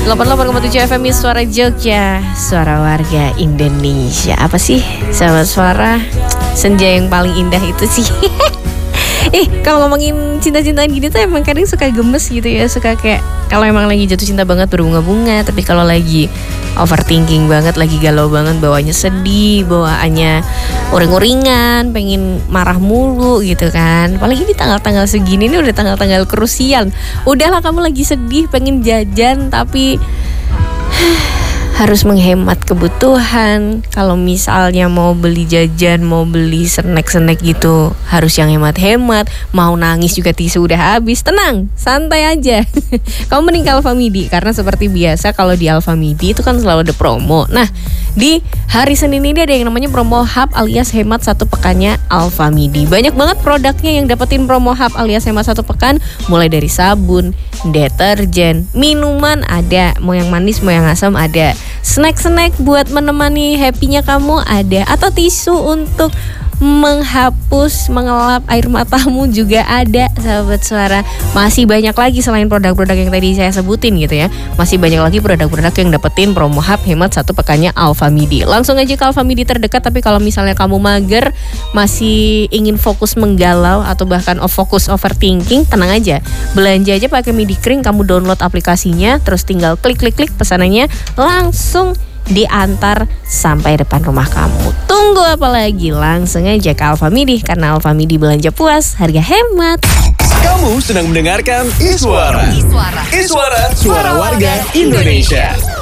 88,7 FM Suara Jogja, suara warga Indonesia. Apa sih sahabat suara, senja yang paling indah itu sih? Kalau ngomongin cinta-cintaan gini tuh emang kadang suka gemes gitu ya. Suka kayak kalau emang lagi jatuh cinta banget berbunga-bunga. Tapi kalau lagi overthinking banget, lagi galau banget, bawaannya sedih, bawaannya uring-uringan, pengen marah mulu gitu kan. Apalagi di tanggal-tanggal segini, ini udah tanggal-tanggal krusial. Udahlah kamu lagi sedih, pengen jajan tapi harus menghemat kebutuhan. Kalau misalnya mau beli jajan, mau beli snack-snack gitu, harus yang hemat-hemat. Mau nangis juga tisu udah habis. Tenang, santai aja. Kamu mending ke Alfamidi, karena seperti biasa kalau di Alfamidi itu kan selalu ada promo. Nah, di hari Senin ini ada yang namanya promo hub alias hemat satu pekannya Alfamidi. Banyak banget produknya yang dapetin promo hub alias hemat satu pekan. Mulai dari sabun, deterjen, minuman ada, mau yang manis mau yang asam ada, snack-snack buat menemani happy-nya kamu ada, atau tisu untuk menghapus, mengelap air matamu juga ada, sahabat suara. Masih banyak lagi selain produk-produk yang tadi saya sebutin gitu ya. Masih banyak lagi produk-produk yang dapetin promo hub hemat satu pekannya Alfamidi. Langsung aja ke Alfamidi terdekat. Tapi kalau misalnya kamu mager, masih ingin fokus menggalau atau bahkan fokus overthinking, tenang aja. Belanja aja pakai Midi Kring, kamu download aplikasinya, terus tinggal klik-klik-klik pesanannya, langsung diantar sampai depan rumah kamu. Tunggu apa lagi? Langsung aja ke Alfamidi, karena Alfamidi belanja puas, harga hemat. Kamu sedang mendengarkan Iswara. Iswara, suara warga Indonesia.